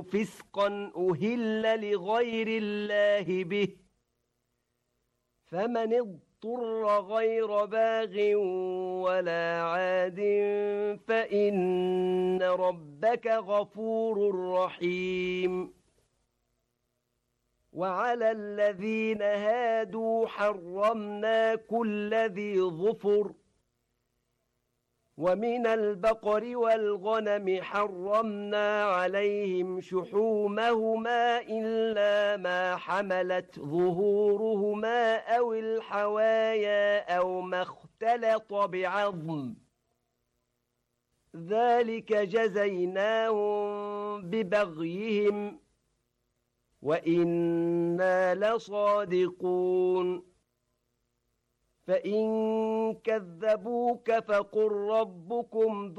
فسقا أهل لغير الله به فمن اضطر غير باغ ولا عاد فإن ربك غفور رحيم وعلى الذين هادوا حرمنا كل ذي ظفر ومن البقر والغنم حرمنا عليهم شحومهما إلا ما حملت ظهورهما أو الحوايا أو ما اختلط بعظم ذلك جزيناهم ببغيهم وإنا لصادقون فإن كذبوك فقل ربكم